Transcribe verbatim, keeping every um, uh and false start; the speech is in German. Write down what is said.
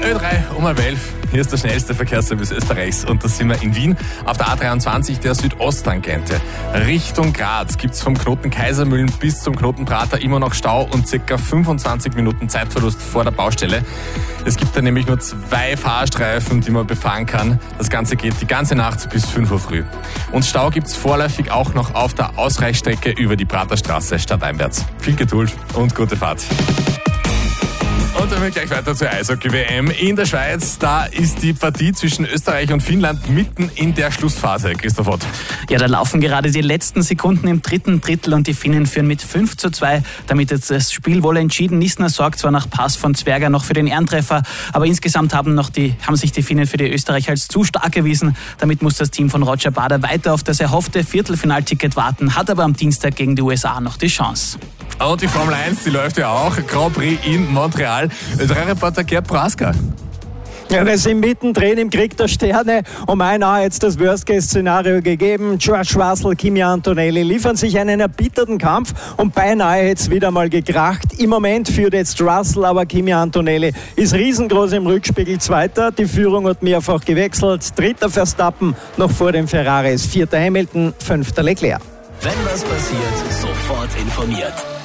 Ö drei um halb elf. Hier ist der schnellste Verkehrsservice Österreichs und da sind wir in Wien auf der A dreiundzwanzig der Südosttangente. Richtung Graz gibt's vom Knoten Kaisermühlen bis zum Knoten Prater immer noch Stau und circa fünfundzwanzig Minuten Zeitverlust vor der Baustelle. Es gibt da nämlich nur zwei Fahrstreifen, die man befahren kann. Das Ganze geht die ganze Nacht bis fünf Uhr früh. Und Stau gibt's vorläufig auch noch auf der Ausreichstrecke über die Praterstraße stadteinwärts. Viel Geduld und gute Fahrt. Und dann gleich weiter zur Eishockey-W M in der Schweiz. Da ist die Partie zwischen Österreich und Finnland mitten in der Schlussphase. Christoph Ott. Ja, da laufen gerade die letzten Sekunden im dritten Drittel und die Finnen führen mit fünf zu zwei. Damit jetzt das Spiel wohl entschieden. Nissner sorgt zwar nach Pass von Zwerger noch für den Ehrentreffer, aber insgesamt haben, noch die, haben sich die Finnen für die Österreicher als zu stark erwiesen. Damit muss das Team von Roger Bader weiter auf das erhoffte Viertelfinalticket warten, hat aber am Dienstag gegen die U S A noch die Chance. Und die Formel eins, die läuft ja auch. Grand Prix in Montreal. Ö drei Reporter Gerd Prohaska. Ja, wir sind mittendrin im Krieg der Sterne. Um ein Uhr jetzt das Worst-Case-Szenario gegeben. George Russell, Kimi Antonelli liefern sich einen erbitterten Kampf und beinahe jetzt wieder mal gekracht. Im Moment führt jetzt Russell, aber Kimi Antonelli ist riesengroß im Rückspiegel Zweiter. Die Führung hat mehrfach gewechselt. Dritter Verstappen noch vor dem Ferraris. Vierter Hamilton, fünfter Leclerc. Wenn was passiert, sofort informiert.